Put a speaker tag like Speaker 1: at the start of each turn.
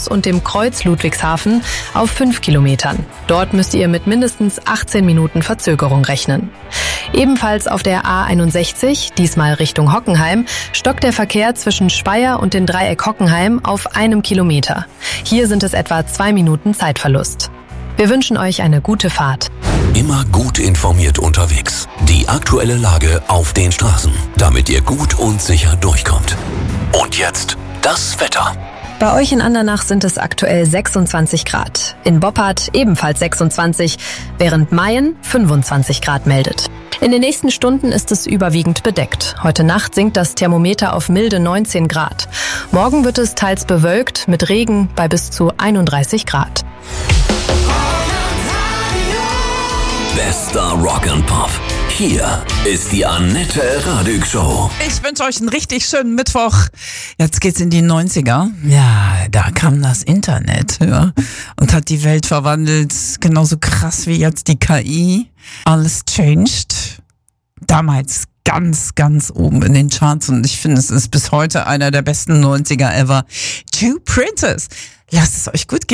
Speaker 1: Taunus und dem Kreuz Ludwigshafen auf 5 Kilometern. Dort müsst ihr mit mindestens 18 Minuten Verzögerung rechnen. Ebenfalls auf der A61, diesmal Richtung Hockenheim, stockt der Verkehr zwischen Speyer und dem Dreieck Hockenheim auf 1 Kilometer. Hier sind es etwa 2 Minuten Zeitverlust. Wir wünschen euch eine gute Fahrt.
Speaker 2: Immer gut informiert unterwegs. Die aktuelle Lage auf den Straßen, damit ihr gut und sicher durchkommt. Und jetzt das Wetter.
Speaker 1: Bei euch in Andernach sind es aktuell 26 Grad. In Boppard ebenfalls 26, während Mayen 25 Grad meldet. In den nächsten Stunden ist es überwiegend bedeckt. Heute Nacht sinkt das Thermometer auf milde 19 Grad. Morgen wird es teils bewölkt mit Regen bei bis zu 31 Grad.
Speaker 2: Bester Rock and Pop. Hier ist die Annette Radig Show.
Speaker 3: Ich wünsche euch einen richtig schönen Mittwoch. Jetzt geht's in die 90er. Ja, da kam das Internet, ja, und hat die Welt verwandelt. Genauso krass wie jetzt die KI. Alles changed. Damals ganz, ganz oben in den Charts und ich finde, es ist bis heute einer der besten 90er ever. Two Princess. Lasst es euch gut gehen.